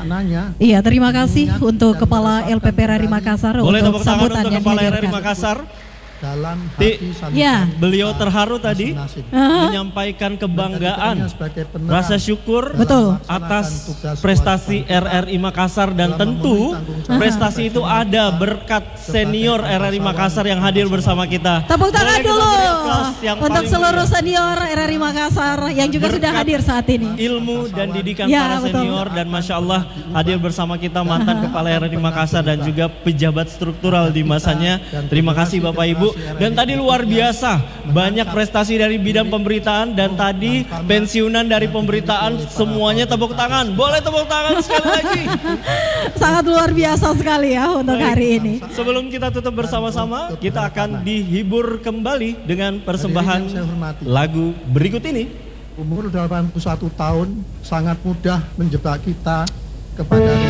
maknanya. Iya, terima kasih untuk Kepala LPP RRI Makassar Boleh untuk tepuk tangan sambutan untuk yang Kepala RRI dihadirkan. Makassar. Dalam hati saling Ya. Beliau terharu tadi masing-masing. menyampaikan kebanggaan, Sebagai penerang rasa syukur Betul. atas prestasi RRI Makassar, dan tentu prestasi itu ada berkat senior RRI Makassar yang hadir bersama kita. Tepuk tangan Boleh kita dulu beri aplaus yang untuk paling seluruh meriah. senior RRI Makassar yang juga sudah Berkat hadir saat ini. Ilmu dan didikan Ya, para betul. senior, dan Masya Allah hadir bersama kita mantan Kepala RRI Makassar dan juga pejabat struktural di masanya. Terima kasih Bapak Ibu. Dan tadi luar biasa, banyak prestasi dari bidang pemberitaan, dan tadi pensiunan dari pemberitaan, semuanya tepuk tangan. Boleh tepuk tangan sekali lagi. Sangat luar biasa sekali ya untuk Baik. hari ini. Sebelum kita tutup bersama-sama, kita akan dihibur kembali dengan persembahan lagu berikut ini. Umur 81 tahun sangat mudah menjebak kita kepada